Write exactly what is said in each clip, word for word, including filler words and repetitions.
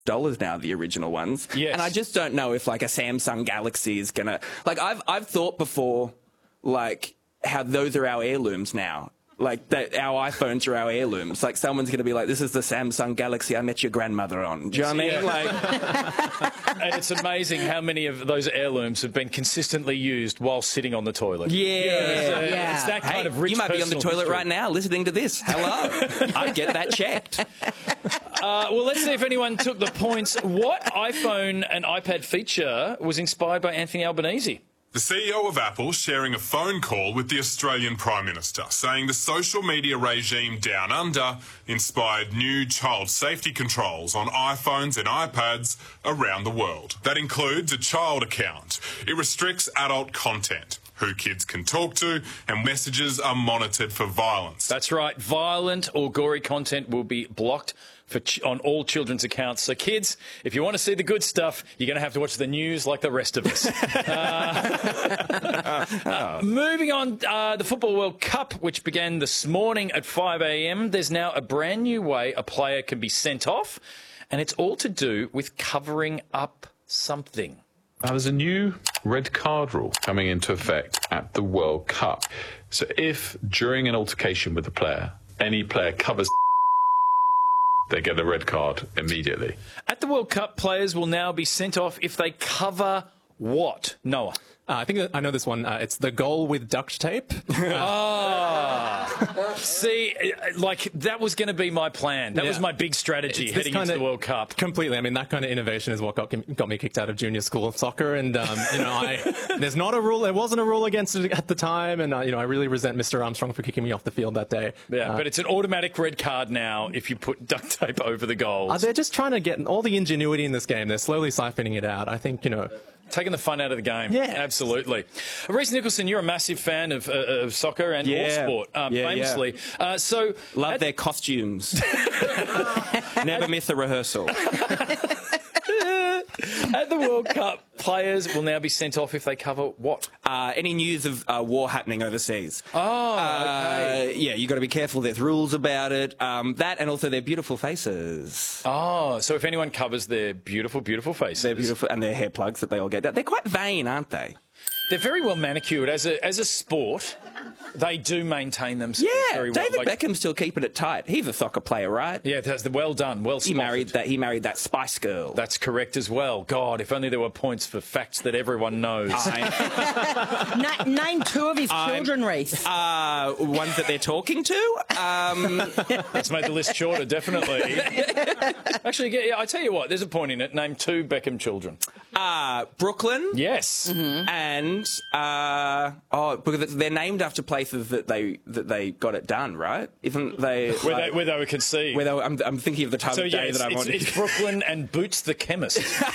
dollars now, the original ones. Yes. And I just don't know if like a Samsung Galaxy is gonna like I've I've thought before like how those are our heirlooms now. Like that our iPhones are our heirlooms. Like someone's gonna be like, this is the Samsung Galaxy I met your grandmother on. Do you know what I mean? Like And it's amazing how many of those heirlooms have been consistently used while sitting on the toilet. Yeah. It's, uh, Yeah. it's that kind Hey, of rich you might be on the personal toilet history. right now listening to this. Hello. I'd get that checked. Uh, well, let's see if anyone took the points. What iPhone and iPad feature was inspired by Anthony Albanese? The C E O of Apple sharing a phone call with the Australian Prime Minister, saying the social media regime down under inspired new child safety controls on iPhones and iPads around the world. That includes a child account. It restricts adult content, who kids can talk to, and messages are monitored for violence. That's right. Violent or gory content will be blocked for ch- on all children's accounts. So, kids, if you want to see the good stuff, you're going to have to watch the news like the rest of us. uh, uh, moving on, uh, the Football World Cup, which began this morning at five a m, there's now a brand new way a player can be sent off, and it's all to do with covering up something. Now, there's a new red card rule coming into effect at the World Cup. So if, during an altercation with a player, any player covers they get a red card immediately. At the World Cup, players will now be sent off if they cover what, Noah? Uh, I think that I know this one. Uh, it's the goal with duct tape. Oh, see, like that was going to be my plan. That Yeah. was my big strategy It's this heading into kinda- the World Cup. Completely. I mean, that kind of innovation is what got, got me kicked out of junior school of soccer. And, um, you know, I, there's not a rule. There wasn't a rule against it at the time. And, uh, you know, I really resent Mister Armstrong for kicking me off the field that day. Yeah, Uh, but it's an automatic red card now if you put duct tape over the goals. uh, they're just trying to get all the ingenuity in this game. They're slowly siphoning it out. I think, you know... Taking the fun out of the game. Yeah. Absolutely. Reece Nicholson, you're a massive fan of, uh, of soccer and Yeah. all sport, um, Yeah, famously. Uh, so Love at- their costumes. Never miss a rehearsal. At the World Cup, players will now be sent off if they cover what? Uh, any news of uh, war happening overseas? Oh, Uh, yeah, you got to be careful. There's rules about it. Um, that and also their beautiful faces. Oh, so if anyone covers their beautiful, beautiful faces, They're beautiful, and their hair plugs that they all get. They're quite vain, aren't they? they're very well manicured. As a as a sport, they do maintain themselves Yeah, very well. David Like- Beckham's still keeping it tight. He's a soccer player, right? Yeah, that's well done. Well He spotted. married that. He married that Spice Girl. That's correct as well. God, if only there were points for facts that everyone knows. Na- name two of his children, Reece. uh, ones that they're talking to. Um, That's made the list shorter, definitely. Actually, yeah, I tell you what, there's a point in it. Name two Beckham children. uh, Brooklyn. Yes. And uh, oh, because they're named after places that they that they got it done, right? Isn't they? Where, like- they, where they were conceived. where they were- I'm, I'm thinking of the time so, of yeah, day it's, that I it's, wanted. it's Brooklyn and Boots the chemist.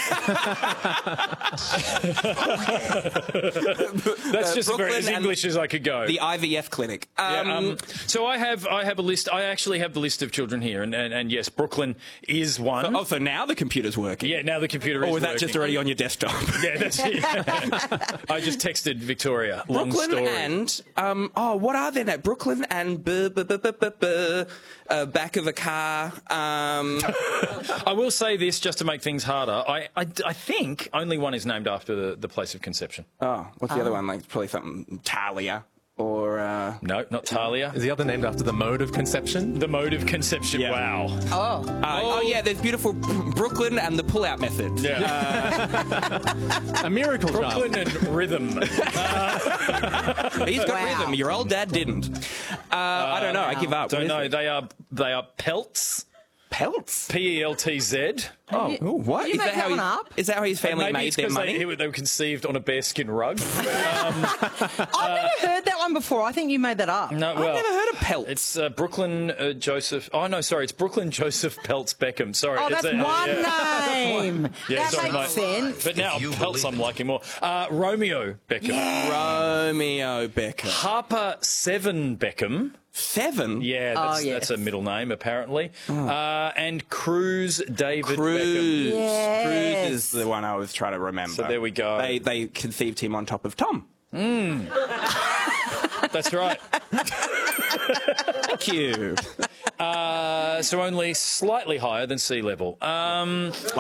That's just Brooklyn very, as and English as I could go. The I V F clinic. Yeah, Um, um, so I have I have a list. I actually have the list of children here, and, and, and yes, Brooklyn is one. oh, so now the computer's working. Yeah, now the computer is Or was that working. just already on your desktop? Yeah, that's it. I just texted Victoria. Long Brooklyn story. and um, oh, what are they now? Brooklyn and bu- bu- bu- bu- bu- bu- uh, back of a car. Um, I will say this just to make things harder. I, I, I think only one is named after the, the place of conception. oh, what's the other one? Like probably something Talia or uh, No, not Talia. Is the other named after the mode of conception? The mode of conception. Yeah. Wow. Oh. uh, oh yeah, there's beautiful Brooklyn and the pull-out method. Yeah. A miracle Brooklyn child. and rhythm. He's got Wow. rhythm. Your old dad didn't. Uh, I don't know. I give up. Don't What is know. it? They are they are pelts. Pelts. P E L T Z. Oh, ooh, what Did you is make that? How that he, one up? is that how his family Maybe made it's their 'cause money? They, they were conceived on a bearskin rug. Um, I've never heard that one before. I think you made that up. no, I've well, never heard of pelts. It's uh, Brooklyn uh, Joseph. Oh no, sorry, it's Brooklyn Joseph Peltz Beckham. Sorry, Oh, it's that's a- one yeah. name. Yeah, that sorry, makes mate. sense. But now Peltz, I'm liking more. Uh, Romeo Beckham, Romeo Becker. Harper Seven Beckham. Seven? Yeah, that's, Oh, yes. that's a middle name apparently. Uh, and Cruz David Beckham. Cruz. Yes. Cruz is the one I was trying to remember. So there we go. They, they conceived him on top of Tom. That's right. Thank you. Uh, so only slightly higher than sea level. Um,